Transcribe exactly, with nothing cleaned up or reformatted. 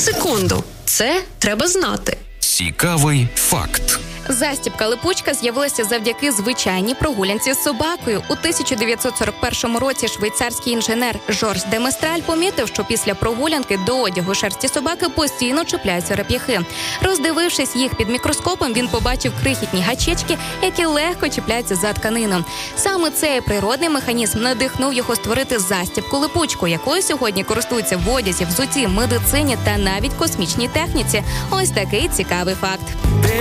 Секунду, це треба знати. Цікавий факт. Застібка-липучка з'явилася завдяки звичайній прогулянці з собакою. У тисяча дев'ятсот сорок першому році швейцарський інженер Жорж де Местраль помітив, що після прогулянки до одягу шерсті собаки постійно чіпляються реп'яхи. Роздивившись їх під мікроскопом, він побачив крихітні гачечки, які легко чіпляються за тканину. Саме цей природний механізм надихнув його створити застібку-липучку, якою сьогодні користуються в одязі, взутті, медицині та навіть космічній техніці. Ось такий цікавий факт.